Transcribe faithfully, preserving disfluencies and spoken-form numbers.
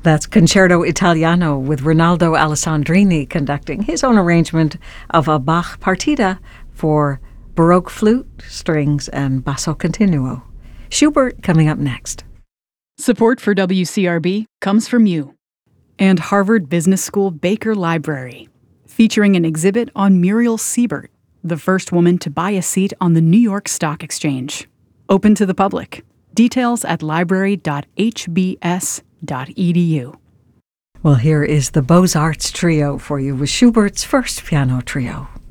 That's Concerto Italiano with Rinaldo Alessandrini conducting his own arrangement of a Bach partita for Baroque flute, strings, and basso continuo. Schubert coming up next. Support for W C R B comes from you and Harvard Business School Baker Library, featuring an exhibit on Muriel Siebert, the first woman to buy a seat on the New York Stock Exchange. Open to the public. Details at library dot h b s dot e d u. Well, here is the Beaux-Arts Trio for you with Schubert's first piano trio.